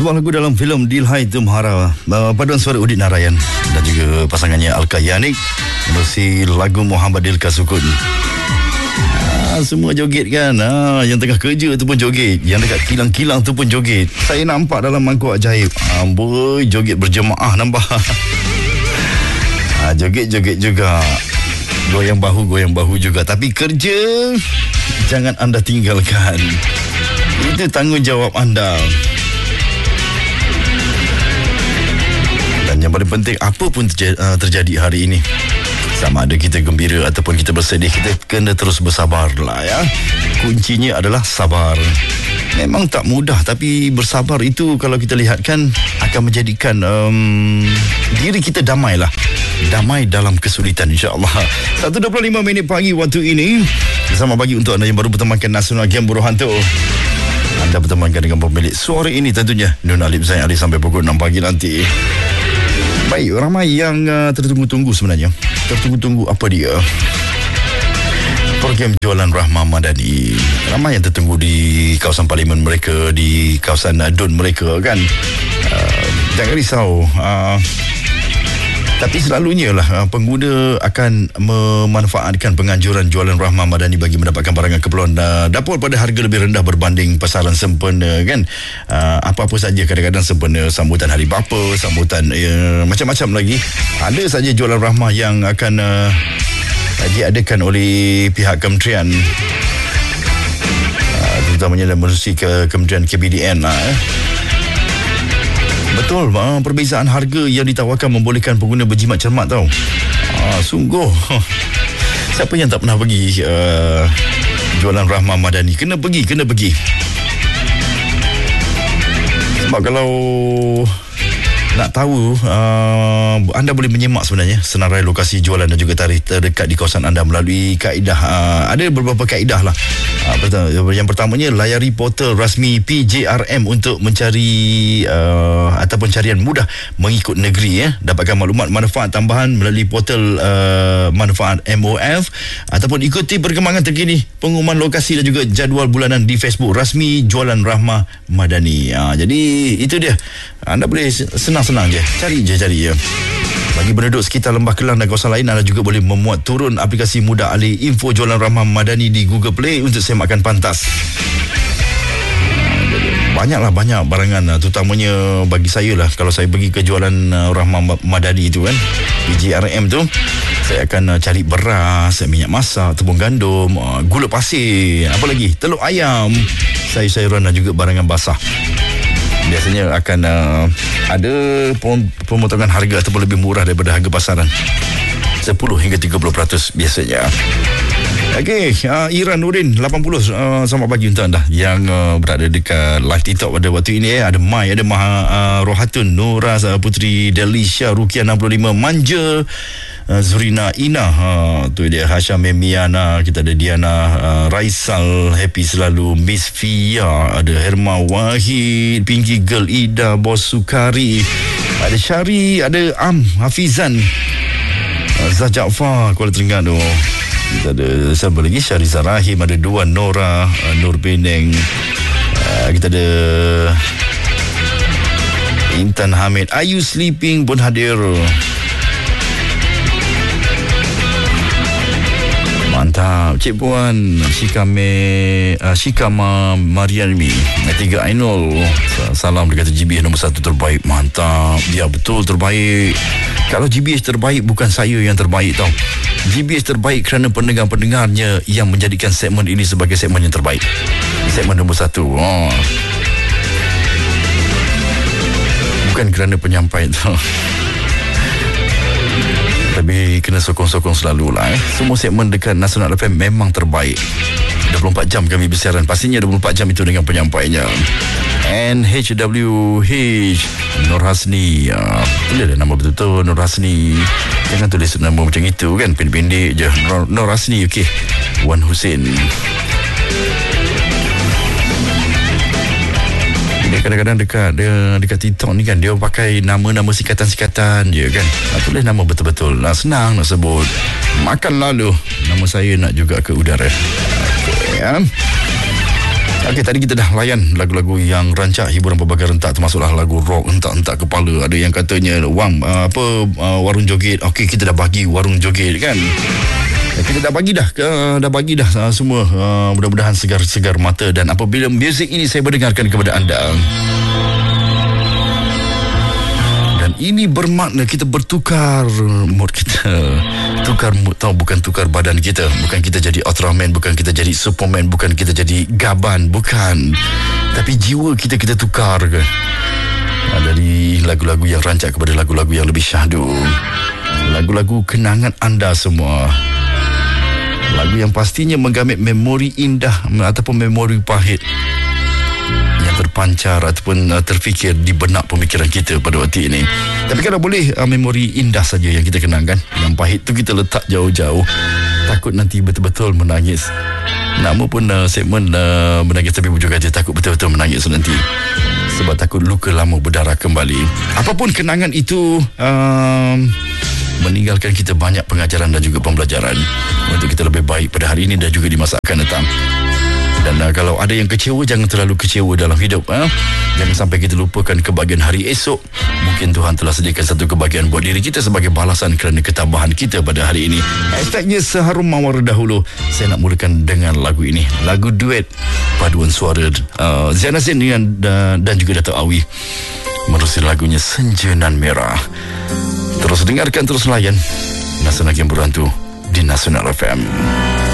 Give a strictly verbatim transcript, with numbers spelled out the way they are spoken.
Sebuah lagu dalam filem Dilhai Tumhara, paduan suara Udit Narayan dan juga pasangannya Alka Yanik menerusi lagu Muhammad Dilka Sukun. Ah, semua joget kan, ah, yang tengah kerja tu pun joget, yang dekat kilang-kilang tu pun joget. Saya nampak dalam mangkuk ajaib, amboi, joget berjemaah nampak. ah, Joget-joget juga, goyang bahu, goyang bahu juga. Tapi kerja jangan anda tinggalkan, itu tanggungjawab anda. Dan yang paling penting, apa pun terjadi, uh, terjadi hari ini, sama ada kita gembira ataupun kita bersedih, kita kena terus bersabar lah ya. Kuncinya adalah sabar. Memang tak mudah, tapi bersabar itu kalau kita lihatkan akan menjadikan um, diri kita damai lah. Damai dalam kesulitan, insyaAllah. satu dua puluh lima minit pagi waktu ini. Bersama pagi untuk anda yang baru bertemankan Nasional Game Buruh Hantu. Anda bertemankan dengan pemilik suara ini tentunya Nun Alip Zain Ali sampai pukul enam pagi nanti. Baik, ramai yang uh, tertunggu-tunggu sebenarnya. Tertunggu-tunggu apa dia? Program jualan Rahmah Madani. Ramai yang tertunggu di kawasan parlimen mereka, di kawasan uh, D U N mereka kan. Uh, jangan risau. Uh, Tapi selalunya lah pengguna akan memanfaatkan penganjuran jualan Rahmah Madani bagi mendapatkan barangan keperluan dapur pada harga lebih rendah berbanding pasaran sempena kan. Uh, apa-apa saja, kadang-kadang sempena sambutan hari bapa, sambutan uh, macam-macam lagi. Ada saja jualan Rahmah yang akan uh, diadakan oleh pihak kementerian, uh, terutamanya dalam menerusi ke Kementerian K B D N lah eh. Betul, uh, perbezaan harga yang ditawarkan membolehkan pengguna berjimat cermat tau. Ah, sungguh. Siapa yang tak pernah pergi uh, jualan Rahmah Madani? Kena pergi, kena pergi. Sebab kalau nak tahu, uh, anda boleh menyemak sebenarnya senarai lokasi jualan dan juga tarikh terdekat di kawasan anda melalui kaedah. Uh, ada beberapa kaedah lah. Uh, yang pertamanya, layari portal rasmi P J R M untuk mencari uh, ataupun carian mudah mengikut negeri ya. Dapatkan maklumat manfaat tambahan melalui portal uh, manfaat M O F ataupun ikuti perkembangan terkini pengumuman lokasi dan juga jadual bulanan di Facebook rasmi jualan Rahmah Madani. Uh, jadi itu dia. Anda boleh senang-senang je, cari je, cari je. Bagi penduduk sekitar Lembah Kelang dan kawasan lain, anda juga boleh memuat turun aplikasi mudah alih info jualan Rahmah Madani di Google Play untuk semakan pantas. Banyaklah banyak barangan, terutamanya bagi saya lah. Kalau saya pergi ke jualan Rahmah Madani tu kan, P J R M tu, saya akan cari beras, minyak masak, tepung gandum, gula pasir, apa lagi, telur ayam, sayur-sayuran dan juga barangan basah. Biasanya akan uh, ada pemotongan harga ataupun lebih murah daripada harga pasaran, sepuluh hingga tiga puluh peratus biasanya. Okey, uh, Iran Nurin lapan puluh, uh, selamat pagi untuk anda yang uh, berada dekat live TikTok pada waktu ini eh. Ada Mai, ada Maha uh, Rohatun, Nura, uh, Putri Delisha, Rukia enam puluh lima, Manja, uh, Zurina Ina, uh, tu dia, Hasham Emiana, kita ada Diana, uh, Raisal, happy selalu, Miss Fia, ada Herma Wahid, Pinky Girl, Ida, Bos Sukari, ada Syari, ada Am Hafizan, uh, Zah Jaafar, Kuala Terengganu. Kita ada siapa lagi, Syariza Rahim, ada Dua Nora, uh, Nur Peneng, uh, kita ada Intan Hamid, Are You Sleeping pun hadir. Mantap, Cik Puan, Shikame, uh, Shikama Marianmi, Tiga Ainul, salam dia kata G B H nombor satu terbaik. Mantap, dia betul terbaik. Kalau G B H terbaik, bukan saya yang terbaik tau. G B H terbaik kerana pendengar-pendengarnya yang menjadikan segmen ini sebagai segmen yang terbaik. Segmen nombor satu. Oh. Bukan kerana penyampai tu. Tapi kena sokong-sokong selalu lah eh. Semua segmen dekat Nasional F M memang terbaik. dua puluh empat jam kami bersiaran. Pastinya dua puluh empat jam itu dengan penyampainya. N H W H Nur Hasni, uh, tulis nama betul-betul Nur Hasni. Jangan tulis nama macam itu kan, pendek-pendek je. Nur, Nur Hasni, okey. Wan Hussein. Dia kadang-kadang dekat dia, dekat TikTok ni kan, dia pakai nama-nama sikatan-sikatan je kan. Nak tulis nama betul-betul. Nah, senang nak sebut. Makan lalu. Nama saya nak juga ke udara. Okay, ya. Okey, tadi kita dah layan lagu-lagu yang rancak hiburan berbagai rentak, termasuklah lagu rock hentak-hentak kepala. Ada yang katanya, Wang, uh, apa uh, warung joget. Okey, kita dah bagi warung joget kan. Kita dah bagi dah uh, dah bagi dah uh, semua. Uh, mudah-mudahan segar-segar mata. Dan apabila muzik ini saya berdengarkan kepada anda, dan ini bermakna kita bertukar mood kita. Tukar mood tau, bukan tukar badan kita. Bukan kita jadi Ultraman, bukan kita jadi Superman, bukan kita jadi Gaban, bukan. Tapi jiwa kita kita tukar ke. Nah, dari lagu-lagu yang rancak kepada lagu-lagu yang lebih syahdu. Lagu-lagu kenangan anda semua. Lagu yang pastinya menggamit memori indah ataupun memori pahit yang terpancar ataupun uh, terfikir di benak pemikiran kita pada waktu ini. Tapi kalau boleh, uh, memori indah saja yang kita kenangkan. Yang pahit tu kita letak jauh-jauh. Takut nanti betul-betul menangis. Nama pun uh, segmen uh, menangis tapi bujur gajah. Takut betul-betul menangis nanti. Sebab takut luka lama berdarah kembali. Apapun kenangan itu, uh, meninggalkan kita banyak pengajaran dan juga pembelajaran untuk kita lebih baik pada hari ini dan juga di masa akan datang. Dan uh, kalau ada yang kecewa, jangan terlalu kecewa dalam hidup. eh? Jangan sampai kita lupakan kebahagiaan hari esok. Mungkin Tuhan telah sediakan satu kebahagiaan buat diri kita sebagai balasan kerana ketabahan kita pada hari ini. Hashtagnya Seharum Mawar dahulu. Saya nak mulakan dengan lagu ini. Lagu duet paduan suara uh, Ziana Zain dengan, uh, dan juga Dato' Awi. Menerusi lagunya Senja Nan Merah. Terus dengarkan, terus layan Nasional yang Berantu di Nasional F M.